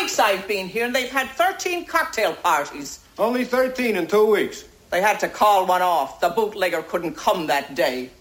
weeks I've been here, and they've had 13 cocktail parties. Only 13 in 2 weeks. They had to call one off. The bootlegger couldn't come that day.